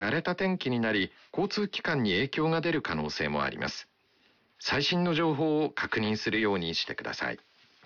荒れた天気になり、交通機関に影響が出る可能性もあります。最新の情報を確認するようにしてください。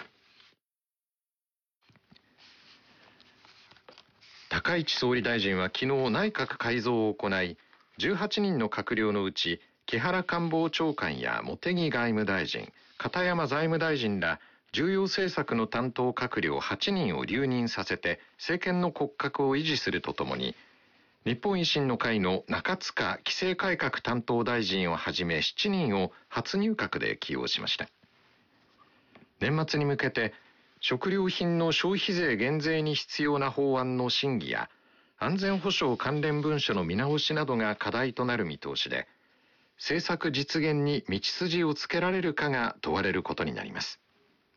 高市総理大臣は昨日内閣改造を行い、18人の閣僚のうち木原官房長官や茂木外務大臣、片山財務大臣ら重要政策の担当閣僚8人を留任させて政権の骨格を維持するとともに、日本維新の会の中塚規制改革担当大臣をはじめ7人を初入閣で起用しました。年末に向けて食料品の消費税減税に必要な法案の審議や安全保障関連文書の見直しなどが課題となる見通しで、政策実現に道筋をつけられるかが問われることになります。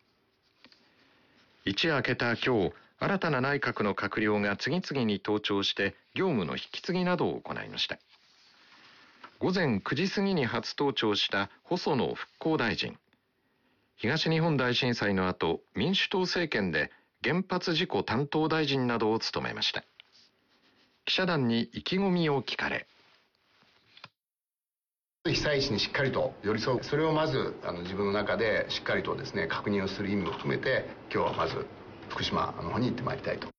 一夜明けた今日、新たな内閣の閣僚が次々に登庁して業務の引き継ぎなどを行いました。午前9時過ぎに初登庁した細野復興大臣。東日本大震災の後、民主党政権で原発事故担当大臣などを務めました。記者団に意気込みを聞かれ、 被災地にしっかりと寄り添う、それをまず自分の中でしっかりとですね、確認をする意味も含めて、今日はまず福島の方に行ってまいりたいと。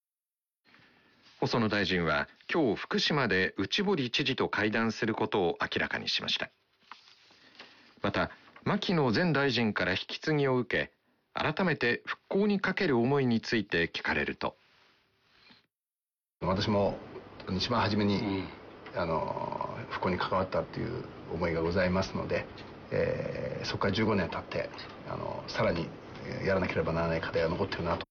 細野大臣は今日福島で内堀知事と会談することを明らかにしました。また牧野前大臣から引き継ぎを受け、改めて復興にかける思いについて聞かれると、 私も一番初めに、復興に関わったという思いがございますので、そこから15年経ってさらにやらなければならない課題が残っているなと。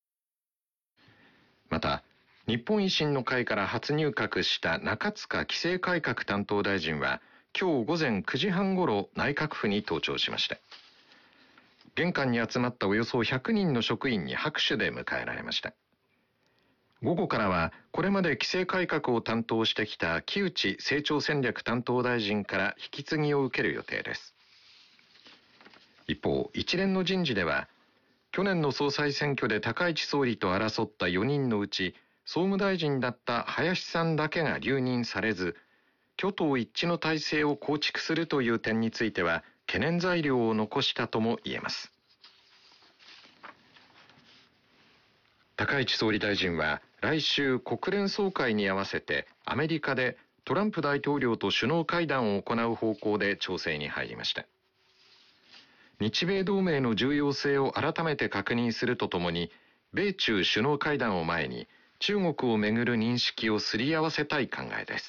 また日本維新の会から初入閣した中塚規制改革担当大臣は今日午前9時半ごろ内閣府に登庁しました。玄関に集まったおよそ100人の職員に拍手で迎えられました。午後からはこれまで規制改革を担当してきた木内成長戦略担当大臣から引き継ぎを受ける予定です。一方、一連の人事では去年の総裁選挙で高市総理と争った4人のうち総務大臣だった林さんだけが留任されず、挙党一致の体制を構築するという点については懸念材料を残したとも言えます。高市総理大臣は来週国連総会に合わせてアメリカでトランプ大統領と首脳会談を行う方向で調整に入りました。日米同盟の重要性を改めて確認するとともに、米中首脳会談を前に中国をめぐる認識をすり合わせたい考えです。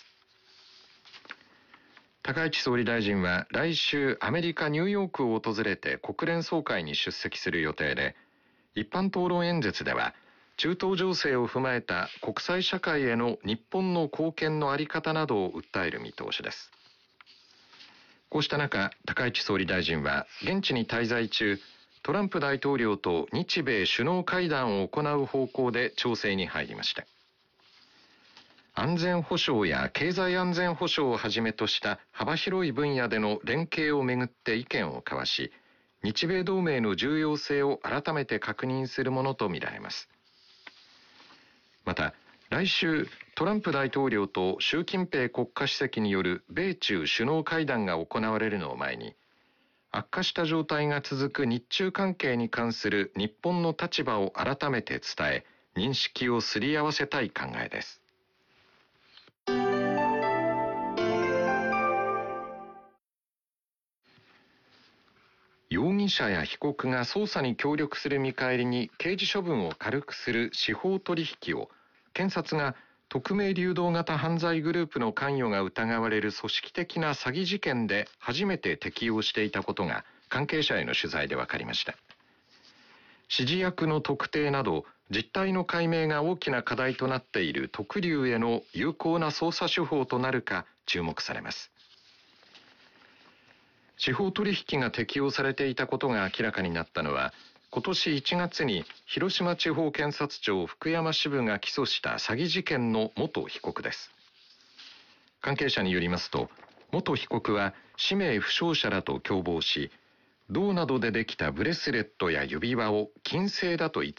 高市総理大臣は来週アメリカ・ニューヨークを訪れて国連総会に出席する予定で、一般討論演説では中東情勢を踏まえた国際社会への日本の貢献の在り方などを訴える見通しです。こうした中、高市総理大臣は現地に滞在中、トランプ大統領と日米首脳会談を行う方向で調整に入りました。安全保障や経済安全保障をはじめとした幅広い分野での連携をめぐって意見を交わし、日米同盟の重要性を改めて確認するものとみられます。また来週トランプ大統領と習近平国家主席による米中首脳会談が行われるのを前に、悪化した状態が続く日中関係に関する日本の立場を改めて伝え、認識をすり合わせたい考えです。容疑者や被告が捜査に協力する見返りに刑事処分を軽くする司法取引を、検察が匿名流動型犯罪グループの関与が疑われる組織的な詐欺事件で初めて適用していたことが関係者への取材で分かりました。指示役の特定など実態の解明が大きな課題となっている特流への有効な捜査手法となるか注目されます。司法取引が適用されていたことが明らかになったのは、今年1月に広島地方検察庁福山支部が起訴した詐欺事件の元被告です。関係者によりますと、元被告は氏名不詳者らと共謀し、銅などでできたブレスレットや指輪を金製だと偽